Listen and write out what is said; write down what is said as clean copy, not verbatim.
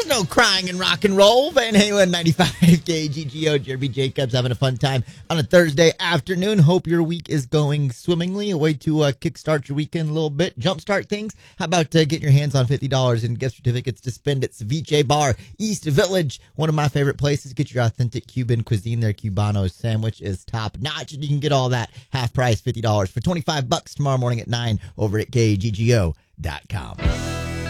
no crying in rock and roll. Van Halen 95 KGGO. Jeremy Jacobs having a fun time on a Thursday afternoon. Hope your week is going swimmingly. A way to kickstart your weekend a little bit, jumpstart things. How about getting your hands on $50 in gift certificates to spend at Ceviche Bar, East Village. One of my favorite places. Get your authentic Cuban cuisine. Their Cubano sandwich is top notch, and you can get all that half price $50 for $25 tomorrow morning at 9 over at KGGO.com.